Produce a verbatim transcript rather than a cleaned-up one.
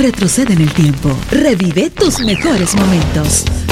Retrocede en el tiempo. Revive tus mejores momentos.